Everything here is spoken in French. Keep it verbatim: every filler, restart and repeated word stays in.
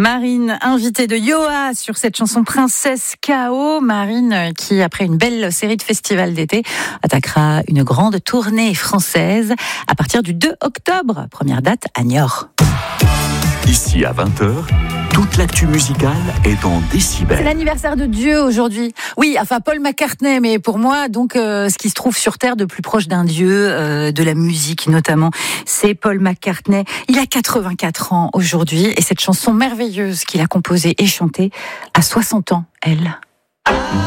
Marine, invitée de Yoa sur cette chanson Princesse K O. Marine qui, après une belle série de festivals d'été, attaquera une grande tournée française à partir du deux octobre. Première date à Niort. Ici à vingt heures, toute l'actu musicale est en décibels. C'est l'anniversaire de Dieu aujourd'hui. Oui, enfin Paul McCartney, mais pour moi, donc euh, ce qui se trouve sur Terre de plus proche d'un dieu, euh, de la musique notamment, c'est Paul McCartney. Il a quatre-vingt-quatre ans aujourd'hui et cette chanson merveilleuse qu'il a composée et chantée à soixante ans, elle.